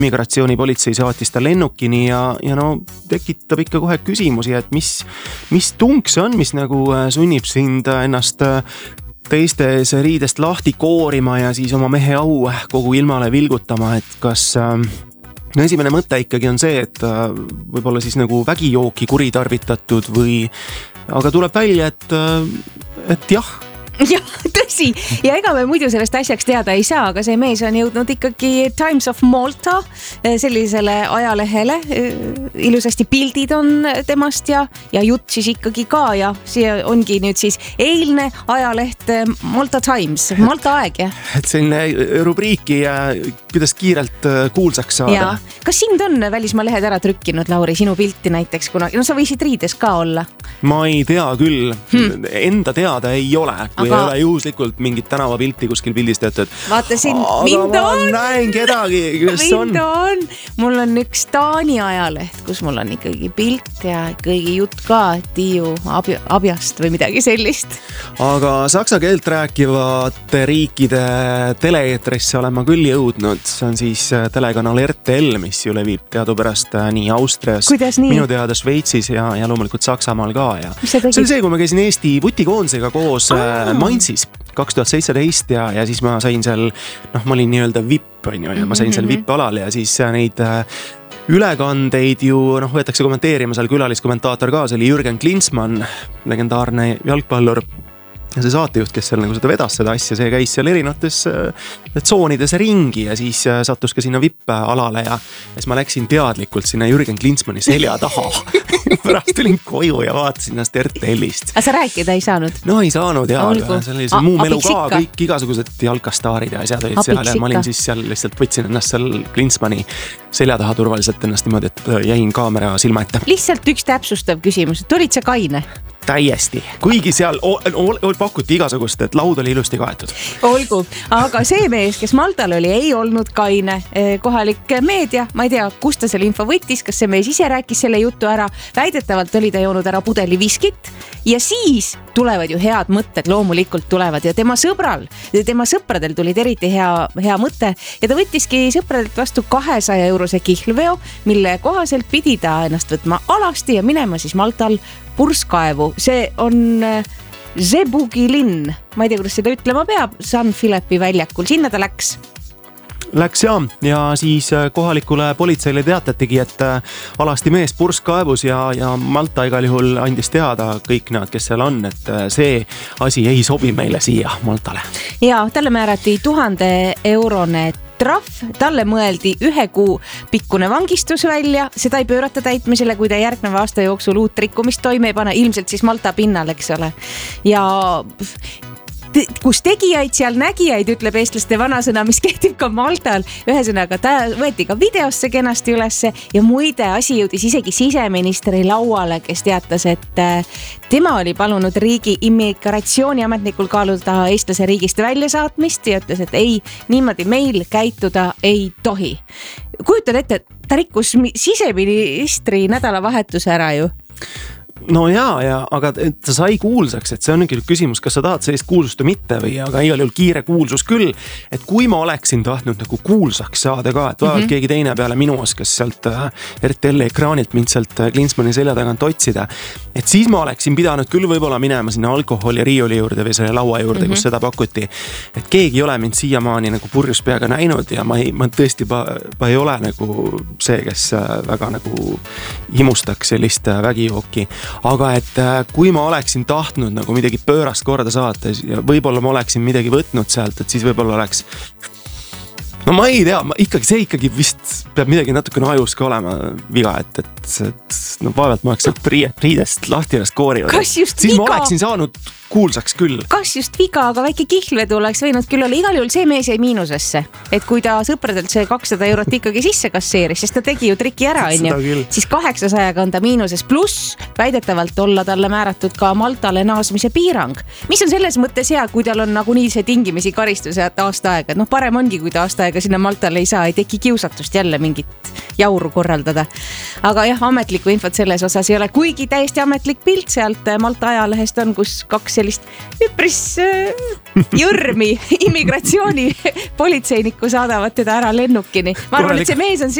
migratsioonipolitsei saatis ta lennukini ja no tekitab ikka kohe küsimusi, et mis tung see on, mis nagu sunnib sind ennast teistes riidest lahti koorima ja siis oma mehe au kogu ilmale vilgutama, et kas esimene mõte ikkagi on see, et võib-olla siis nagu vägijooki kuritarvitatud või, aga tuleb välja, et jah. Jah, tõsi. Ja ega me muidu sellest asjaks teada ei saa, aga see mees on jõudnud ikkagi Times of Malta sellisele ajalehele. Ilusasti pildid on temast ja jutt siis ikkagi ka ja see ongi nüüd siis eilne ajaleht Malta Times, Malta aeg, jah. Et selline rubriiki, kuidas kiirelt kuulsaks saada. Ja. Kas sind on välismaa lehed ära trükkinud, Lauri, sinu pilti näiteks kunagi? No sa võisid riides ka olla. Ma ei tea küll. Enda teada ei ole. Kui ei ole juhuslikult mingit tänavapilti kuskil pildistatud. Vaata siin, mind on. Ma näen kedagi, kes on. Mul on üks Taani ajaleht, kus mul on ikkagi pilt ja kõigi jutt ka Tiiu abjast või midagi sellist. Aga saksa keelt rääkivate riikide teleeetrisse olen ma küll jõudnud. See on siis telekanal RTL, mis ju levib teadupärast nii Austrias, minu teada Šveitsis ja loomulikult Saksamaal ka. Ja. See oli see, kui ma käisin Eesti vutikoondisega koos Mainzis 2017 ja siis ma sain seal, ma olin nii-öelda VIP, ja ma sain seal VIP-alal ja siis neid ülekandeid ju võetakse kommenteerima seal külaliskommentaator ka, see oli Jürgen Klinsmann, legendaarne jalgpallur. Ja see saatejuht, kes seal nagu seda vedas seda asja, see käis seal erinevates tsoonides ringi ja siis sattus ka sinna VIP-alale ja siis ma läksin teadlikult sinna Jürgen Klinsmanni selja taha. Pärast tulin koju ja vaatasin ennast RTL-ist. Aga sa rääkida ei saanud? No ei saanud ja see oli see muu melu ka, kõik igasugused jalkastaarid ja asjad olid seal ja ma olin siis seal lihtsalt võtsin ennast seal Klinsmanni selja taha turvaliselt ennast niimoodi, et jäin kaamera silma ette. Lihtsalt üks täpsustav küsimus, et olid sa kaine? Täiesti. Kuigi seal pakuti igasugust, et laud oli ilusti kaetud. Olgu, aga see mees, kes Maltal oli, ei olnud kaine. Kohalik meedia, ma ei tea, kust ta selle info võttis, kas see mees ise rääkis selle jutu ära. Väidetavalt oli ta joonud ära pudeli viskit ja siis tulevad ju head mõtted, loomulikult tulevad ja tema sõpradel tulid eriti hea mõte ja ta võttiski sõpradelt vastu 200-eurose kihlveo, mille kohaselt pidi ta ennast võtma alasti ja minema siis Maltal purskkaevu. See on Zebugi linn, ma ei tea, kuidas seda ütlema peab, San Philippi väljakul, sinna ta läks ja siis kohalikule politseile teatatigi, et alasti mees purskkaevus ja Malta igal juhul andis teada kõik nad, kes seal on, et see asi ei sobi meile siia Maltale. Ja talle määrati 1000-eurone trahv, talle mõeldi 1 kuu pikkune vangistus välja, seda ei pöörata täitmisele, kui ta järgneva aasta jooksul uut rikkumist toime ei pane, ilmselt siis Malta pinnal, eks ole. Ja kus tegijaid, seal nägijaid, ütleb eestlaste vanasõna, mis kehtib ka Maltal. Ühesõnaga, ta võeti ka videosse kenasti ülesse ja muide asi jõudis isegi siseministri lauale, kes teatas, et tema oli palunud riigi immigratsiooniametnikul kaaluda eestlase riigist väljasaatmist ja ütles, et ei, niimoodi meil käituda ei tohi. Kujutad ette, ta rikkus siseministri nädalavahetuse ära ju. No aga ta sai kuulsaks, et see on küll küsimus, kas sa tahad sellist kuulsust või mitte või, aga igal juhul kiire kuulsus küll, et kui ma oleksin tahtnud nagu kuulsaks saada ka, et vaevalt keegi teine peale minu oskas sealt RTL ekraanilt mind sealt Klinsmanni selja tagant otsida, et siis ma oleksin pidanud küll võib-olla minema sinna alkoholi riiuli juurde või selle laua juurde, kus seda pakuti, et keegi ei ole mind siiamaani nagu purjus peaga näinud ja ma tõesti ei ole nagu see, kes väga nagu himustaks sellist vägijooki. Aga et kui ma oleksin tahtnud nagu midagi pöörast korda saata ja võib-olla ma oleksin midagi võtnud sealt, et siis võib-olla oleks no ma ei tea, see ikkagi vist peab midagi natukene ajus ka olema viga, et vaevalt ma oleks riidest lahti ennast koorinud. Siis ma oleksin saanud kuulsaks küll. Kas just viga, aga väike kihlvedu oleks võinud küll olla. Igal juhul see mees jäi miinusesse, et kui ta sõpradelt see 200 eurot ikkagi sisse kasseeris, sest ta tegi ju triki ära, siis 800-ga on ta miinuses, pluss väidetavalt olla talle määratud ka Maltale naasmise piirang, mis on selles mõttes hea, kui tal on nagunii see tingimisi karistuse aasta aega. Parem ongi, kui ta aasta aega sinna Maltale ei saa, ei teki kiusatust jälle mingit jauru korraldada. Aga jah, ametlikku infot selles osas ei ole, kuigi täiesti ametlik pilt sealt Malta ajalehest on, kus 2 sellist üpris jõrmi immigratsiooni politseinikku saadavad teda ära lennukini. Ma arvan, et see mees on